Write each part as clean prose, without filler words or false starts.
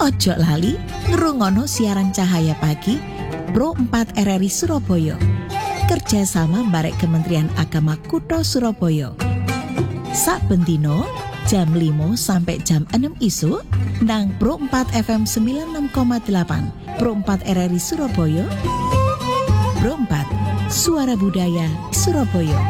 Ojo lali ngrungokno siaran Cahaya Pagi Pro 4 RRI Surabaya. Kerjasama barek Kementerian Agama Kutha Surabaya. Saben dina jam 5 sampai jam 6 isuk nang Pro 4 FM 96,8 Pro 4 RRI Surabaya. Pro 4 Suara Budaya Surabaya.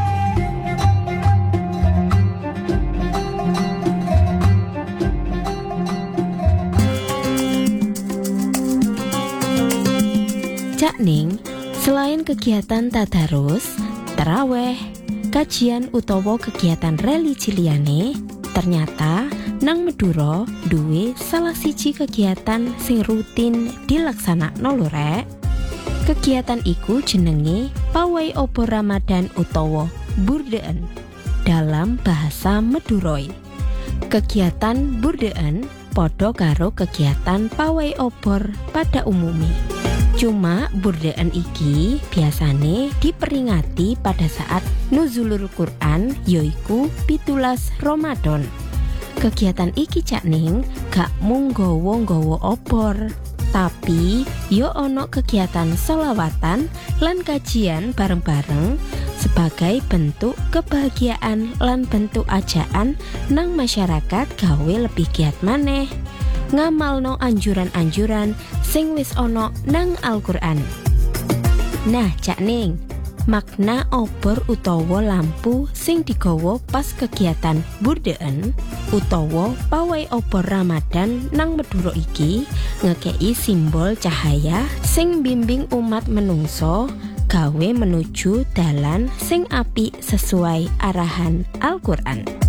Cak Ning, selain kegiatan tadarus, taraweh, kajian utawa kegiatan religi liyane, ternyata nang Meduro duwe salah siji kegiatan sing rutin dilaksanakno lho rek. Kegiatan iku jenenge Pawai Obor Ramadan utawa Burdeen dalam bahasa Meduroi. Kegiatan Burdeen padha karo kegiatan Pawai Obor pada umumnya. Cuma Burdeen iki biasane diperingati pada saat nuzulul Quran yaiku 17 Ramadan. Kegiatan iki Cak Ning gak mung nggawa obor, tapi yo ono kegiatan sholawatan lan kajian bareng-bareng sebagai bentuk kebahagiaan lan bentuk ajaan nang masyarakat gawe lebih giat maneh ngamalno anjuran-anjuran sing wis ono nang Al-Qur'an. Nah, Cak Ning, makna obor utawa lampu sing digawa pas kegiatan Burdeen utawa Pawai Obor Ramadan nang Meduro iki ngekei simbol cahaya sing bimbing umat menungso gawe menuju dalan sing apik sesuai arahan Al-Qur'an.